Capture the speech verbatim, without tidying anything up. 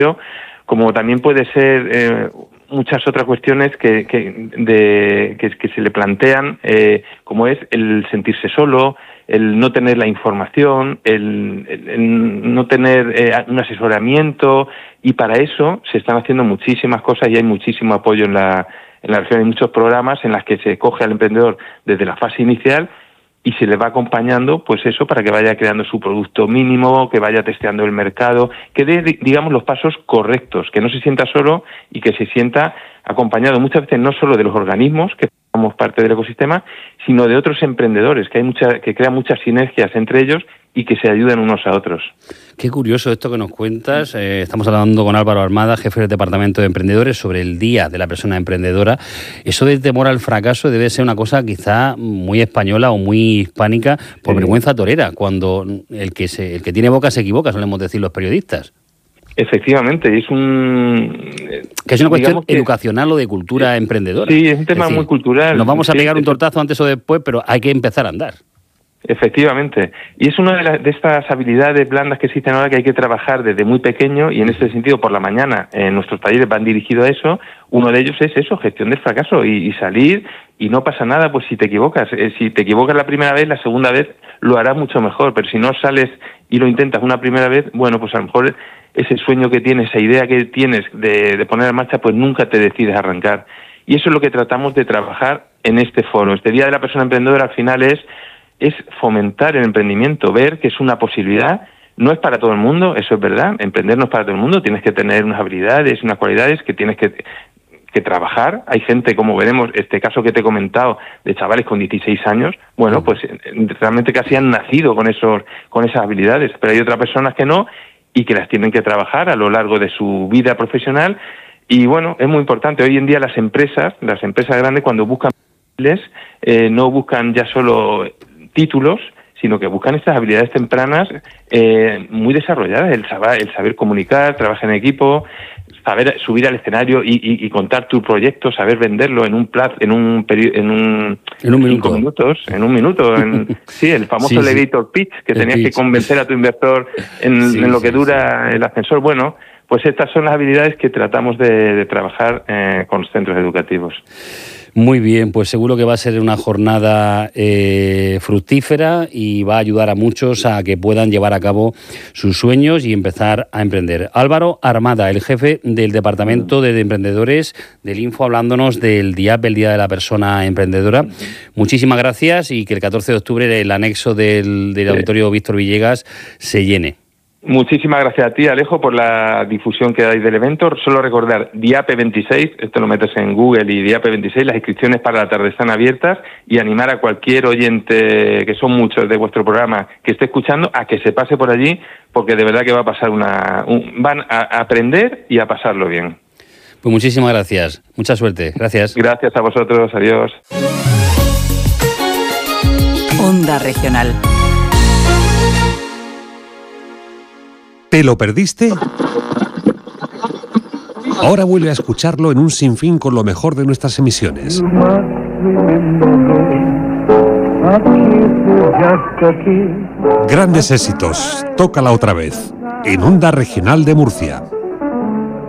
como también puede ser eh, muchas otras cuestiones que, que, de, que, que se le plantean, eh, como es el sentirse solo, el no tener la información, el, el, el no tener eh, un asesoramiento, y para eso se están haciendo muchísimas cosas y hay muchísimo apoyo en la, en la región. Hay muchos programas en los que se coge al emprendedor desde la fase inicial y se le va acompañando, pues eso, para que vaya creando su producto mínimo, que vaya testeando el mercado, que dé, digamos, los pasos correctos, que no se sienta solo y que se sienta acompañado muchas veces no solo de los organismos, que somos parte del ecosistema, sino de otros emprendedores, que hay mucha, que crean muchas sinergias entre ellos y que se ayudan unos a otros. Qué curioso esto que nos cuentas. Eh, estamos hablando con Álvaro Armada, jefe del Departamento de Emprendedores, sobre el Día de la Persona Emprendedora. Eso de temor al fracaso debe ser una cosa quizá muy española o muy hispánica, por sí. vergüenza torera, cuando el que, se, el que tiene boca se equivoca, solemos decir los periodistas. Efectivamente, es un... Que es una cuestión que, educacional o de cultura sí, emprendedora. Sí, es un tema es decir, muy cultural. Nos vamos a sí, pegar un tortazo antes o después, pero hay que empezar a andar. Efectivamente, y es una de, las, de estas habilidades blandas que existen ahora que hay que trabajar desde muy pequeño, y en ese sentido por la mañana eh, nuestros talleres van dirigidos a eso. Uno de ellos es eso, gestión del fracaso, y, y salir, y no pasa nada pues si te equivocas. Eh, si te equivocas la primera vez, la segunda vez lo harás mucho mejor, pero si no sales y lo intentas una primera vez, bueno, pues a lo mejor ese sueño que tienes, esa idea que tienes de, de poner en marcha, pues nunca te decides a arrancar. Y eso es lo que tratamos de trabajar en este foro. Este Día de la Persona Emprendedora al final es es fomentar el emprendimiento, ver que es una posibilidad. No es para todo el mundo, eso es verdad, emprender no es para todo el mundo, tienes que tener unas habilidades, unas cualidades que tienes que, que trabajar. Hay gente, como veremos, este caso que te he comentado, de chavales con dieciséis años, bueno, pues realmente casi han nacido con esos, con esas habilidades, pero hay otras personas que no y que las tienen que trabajar a lo largo de su vida profesional. Y bueno, es muy importante, hoy en día las empresas, las empresas grandes cuando buscan eh, no buscan ya solo títulos, sino que buscan estas habilidades tempranas eh, muy desarrolladas, el saber, el saber comunicar, trabajar en equipo, saber subir al escenario y, y, y contar tu proyecto, saber venderlo en un plazo, en un periodo, en un, en un cinco minuto. minutos, en un minuto, en, sí, el famoso sí, sí. elevator pitch, que el tenías pitch. que convencer a tu inversor en, sí, en lo que sí, dura sí. el ascensor. Bueno, pues estas son las habilidades que tratamos de, de trabajar eh, con los centros educativos. Muy bien, pues seguro que va a ser una jornada eh, fructífera y va a ayudar a muchos a que puedan llevar a cabo sus sueños y empezar a emprender. Álvaro Armada, el jefe del Departamento de Emprendedores del Info, hablándonos del D I A P, el Día de la Persona Emprendedora. Muchísimas gracias y que el catorce de octubre el anexo del, del Auditorio Víctor Villegas se llene. Muchísimas gracias a ti, Alejo, por la difusión que dais del evento. Solo recordar, D I A P veintiséis, esto lo metes en Google y D I A P veintiséis, las inscripciones para la tarde están abiertas, y animar a cualquier oyente, que son muchos de vuestro programa, que esté escuchando, a que se pase por allí, porque de verdad que va a pasar una... Un, van a aprender y a pasarlo bien. Pues muchísimas gracias, mucha suerte, gracias. Gracias a vosotros, adiós. Onda Regional. ¿Te lo perdiste? Ahora vuelve a escucharlo en un sinfín con lo mejor de nuestras emisiones. Grandes éxitos, tócala otra vez, en Onda Regional de Murcia.